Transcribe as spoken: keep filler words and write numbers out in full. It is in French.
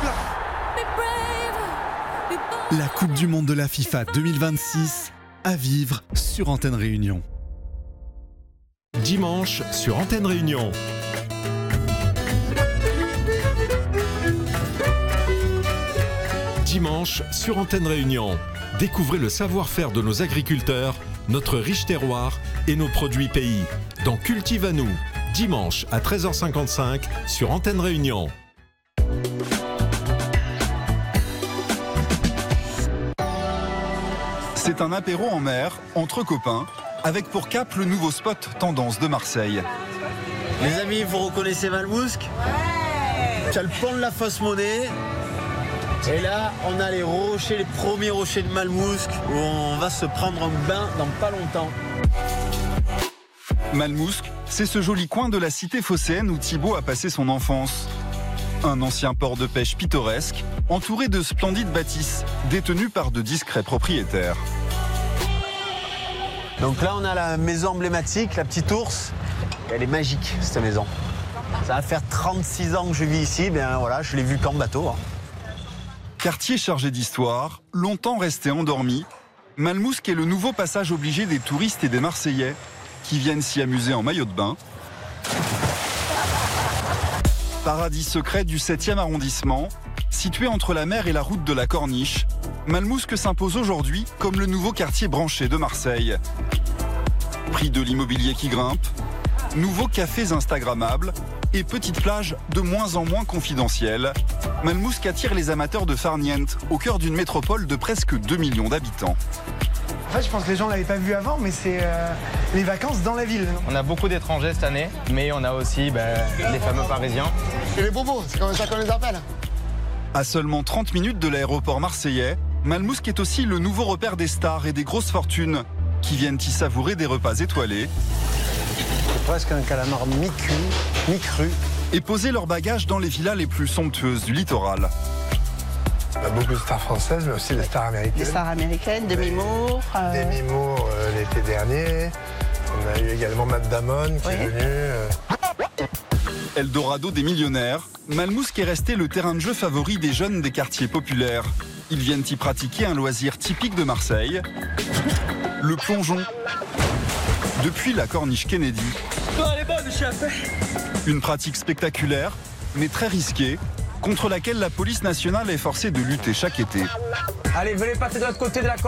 La Coupe du Monde de la FIFA deux mille vingt-six à vivre sur Antenne Réunion. Dimanche sur Antenne Réunion. Dimanche sur Antenne Réunion. Découvrez le savoir-faire de nos agriculteurs, notre riche terroir et nos produits pays. Dans Cultive à nous, dimanche à treize heures cinquante-cinq sur Antenne Réunion. C'est un apéro en mer, entre copains, avec pour cap le nouveau spot tendance de Marseille. Les amis, vous reconnaissez Malmousque? Ouais. Tu as le pont de la Fausse Monnaie. Et là, on a les rochers, les premiers rochers de Malmousque, où on va se prendre un bain dans pas longtemps. Malmousque, c'est ce joli coin de la cité phocéenne où Thibaut a passé son enfance. Un ancien port de pêche pittoresque, entouré de splendides bâtisses, détenues par de discrets propriétaires. Donc là, on a la maison emblématique, la petite ours. Elle est magique, cette maison. Ça va faire trente-six ans que je vis ici, ben voilà, je l'ai vu qu'en bateau. Hein. Quartier chargé d'histoire, longtemps resté endormi, Malmousque est le nouveau passage obligé des touristes et des Marseillais qui viennent s'y amuser en maillot de bain. Paradis secret du septième arrondissement, situé entre la mer et la route de la Corniche, Malmousque s'impose aujourd'hui comme le nouveau quartier branché de Marseille. Prix de l'immobilier qui grimpe, nouveaux cafés instagrammables et petites plages de moins en moins confidentielles, Malmousque attire les amateurs de farniente au cœur d'une métropole de presque deux millions d'habitants. En fait, je pense que les gens ne l'avaient pas vu avant, mais c'est euh, les vacances dans la ville. On a beaucoup d'étrangers cette année, mais on a aussi bah, les fameux Parisiens. Et les bobos, c'est comme ça qu'on les appelle. À seulement trente minutes de l'aéroport marseillais, Malmousque est aussi le nouveau repère des stars et des grosses fortunes qui viennent y savourer des repas étoilés. C'est presque un calamar mi-cuit, mi-cru. Et poser leurs bagages dans les villas les plus somptueuses du littoral. On a beaucoup de stars françaises, mais aussi des stars américaines. Des stars américaines, Demi Moore. Euh... Demi Moore euh, l'été dernier. On a eu également Matt Damon qui oui. est venu. Euh... Eldorado des millionnaires, Malmousque est resté le terrain de jeu favori des jeunes des quartiers populaires. Ils viennent y pratiquer un loisir typique de Marseille, le plongeon. Depuis la Corniche Kennedy. Oh, elle est bonne, chef. Une pratique spectaculaire, mais très risquée, contre laquelle la police nationale est forcée de lutter chaque été. Allez, venez passer de l'autre côté de la Corniche.